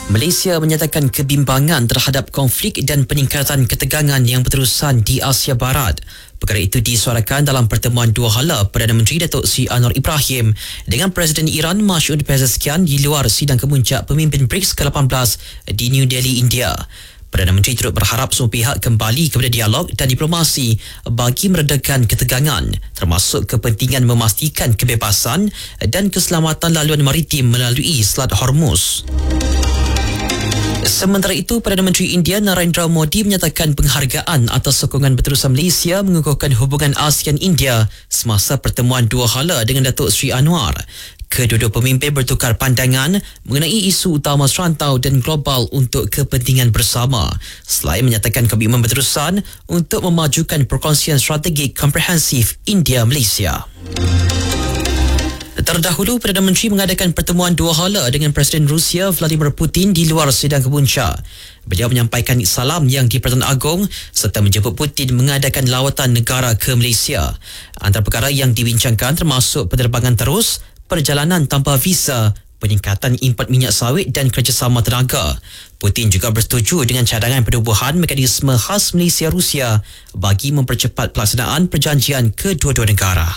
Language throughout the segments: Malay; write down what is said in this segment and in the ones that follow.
Malaysia menyatakan kebimbangan terhadap konflik dan peningkatan ketegangan yang berterusan di Asia Barat. Perkara itu disuarakan dalam pertemuan dua hala Perdana Menteri Datuk Seri Anwar Ibrahim dengan Presiden Iran Masoud Pezeshkian di luar sidang kemuncak pemimpin BRICS ke-18 di New Delhi, India. Perdana Menteri turut berharap semua pihak kembali kepada dialog dan diplomasi bagi meredakan ketegangan, termasuk kepentingan memastikan kebebasan dan keselamatan laluan maritim melalui Selat Hormuz. Sementara itu, Perdana Menteri India Narendra Modi menyatakan penghargaan atas sokongan berterusan Malaysia mengukuhkan hubungan ASEAN-India semasa pertemuan dua hala dengan Datuk Seri Anwar. Kedua-dua pemimpin bertukar pandangan mengenai isu utama serantau dan global untuk kepentingan bersama, selain menyatakan komitmen berterusan untuk memajukan perkongsian strategik komprehensif India-Malaysia. Terdahulu, Perdana Menteri mengadakan pertemuan dua hala dengan Presiden Rusia Vladimir Putin di luar sidang kemuncak. Beliau menyampaikan salam yang di-Pertuan Agong serta menjemput Putin mengadakan lawatan negara ke Malaysia. Antara perkara yang dibincangkan termasuk penerbangan terus, perjalanan tanpa visa, peningkatan import minyak sawit dan kerjasama tenaga. Putin juga bersetuju dengan cadangan penubuhan mekanisme khas Malaysia-Rusia bagi mempercepat pelaksanaan perjanjian kedua-dua negara.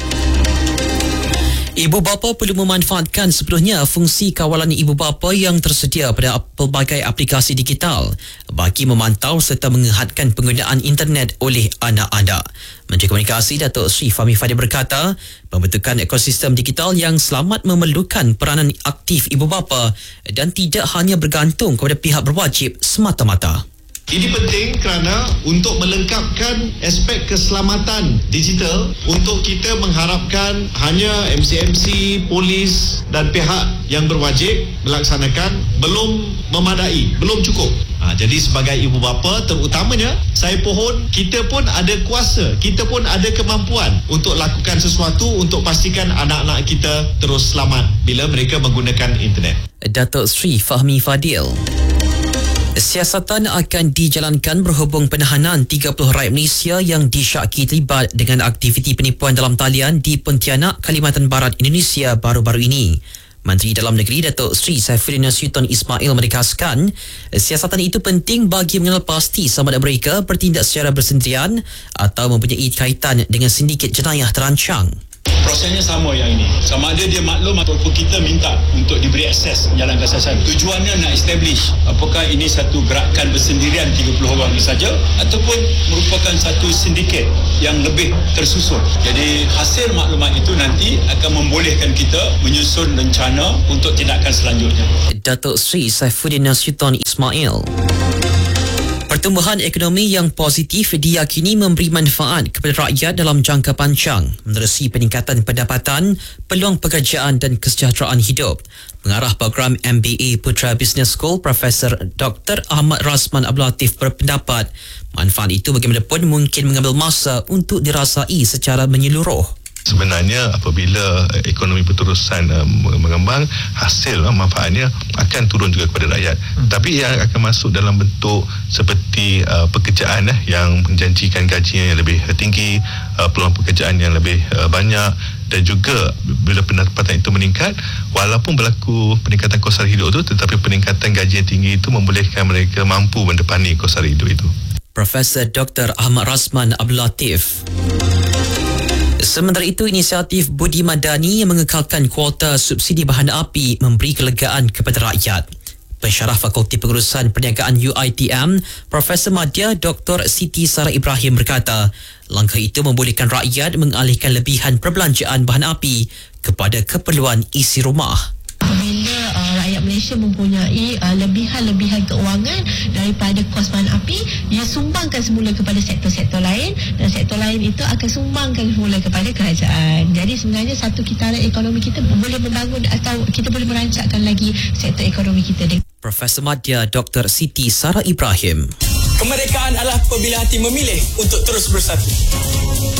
Ibu bapa perlu memanfaatkan sepenuhnya fungsi kawalan ibu bapa yang tersedia pada pelbagai aplikasi digital bagi memantau serta menghadkan penggunaan internet oleh anak-anak. Menteri Komunikasi Datuk Seri Fahmi Fadil berkata, pembentukan ekosistem digital yang selamat memerlukan peranan aktif ibu bapa dan tidak hanya bergantung kepada pihak berwajib semata-mata. Ini penting kerana untuk melengkapkan aspek keselamatan digital, untuk kita mengharapkan hanya MCMC, polis dan pihak yang berwajib melaksanakan belum memadai, belum cukup. Jadi sebagai ibu bapa terutamanya, saya pohon kita pun ada kuasa, kita pun ada kemampuan untuk lakukan sesuatu untuk pastikan anak-anak kita terus selamat bila mereka menggunakan internet. Datuk Seri Fahmi Fadil. Siasatan akan dijalankan berhubung penahanan 30 rakyat Malaysia yang disyaki terlibat dengan aktiviti penipuan dalam talian di Pontianak, Kalimantan Barat, Indonesia baru-baru ini. Menteri Dalam Negeri Datuk Seri Saifuddin Nasution Ismail menegaskan, siasatan itu penting bagi mengenal pasti sama ada mereka bertindak secara bersendirian atau mempunyai kaitan dengan sindiket jenayah terancang. Prosesnya sama yang ini. Sama ada dia maklum ataupun kita minta untuk diberi akses jalan kesasan. Tujuannya nak establish apakah ini satu gerakan bersendirian 30 orang ini saja ataupun merupakan satu sindiket yang lebih tersusun. Jadi hasil maklumat itu nanti akan membolehkan kita menyusun rencana untuk tindakan selanjutnya. Datuk Seri Saifuddin Nasution Ismail. Pertumbuhan ekonomi yang positif diyakini memberi manfaat kepada rakyat dalam jangka panjang menerusi peningkatan pendapatan, peluang pekerjaan dan kesejahteraan hidup. Pengarah program MBA Putra Business School, Profesor Dr. Ahmad Rasman Abdul Latif berpendapat manfaat itu bagaimanapun mungkin mengambil masa untuk dirasai secara menyeluruh. Sebenarnya apabila ekonomi berterusan mengembang, hasil manfaatnya akan turun juga kepada rakyat. Tapi ia akan masuk dalam bentuk seperti pekerjaan yang menjanjikan gaji yang lebih tinggi, peluang pekerjaan yang lebih banyak, dan juga bila pendapatan itu meningkat, walaupun berlaku peningkatan kos sara hidup itu, tetapi peningkatan gaji yang tinggi itu membolehkan mereka mampu mendepani kos sara hidup itu. Profesor Dr. Ahmad Rasman Abdul Latif. Sementara itu, inisiatif Budi Madani yang mengekalkan kuota subsidi bahan api memberi kelegaan kepada rakyat. Pensyarah Fakulti Pengurusan Perniagaan UiTM, Profesor Madya Dr. Siti Sarah Ibrahim berkata, langkah itu membolehkan rakyat mengalihkan lebihan perbelanjaan bahan api kepada keperluan isi rumah. Apabila rakyat Malaysia mempunyai lebihan keuangan daripada kos bahan api, ia sumbangkan semula kepada sektor-sektor lain dan sektor lain itu akan sumbangkan semula kepada kerajaan. Jadi sebenarnya satu kitaran ekonomi kita boleh membangun atau kita boleh merancangkan lagi sektor ekonomi kita. Profesor Madya Dr. Siti Sarah Ibrahim. Kemerdekaan adalah apabila hati memilih untuk terus bersatu.